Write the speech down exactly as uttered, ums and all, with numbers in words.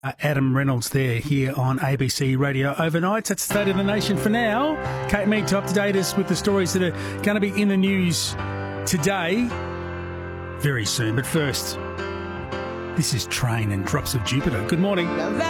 Uh, Adam Reynolds there here on A B C Radio Overnight. That's the State of the Nation for now. Kate Mead to update us with the stories that are going to be in the news today very soon. But first, this is Train and Drops of Jupiter. Good morning.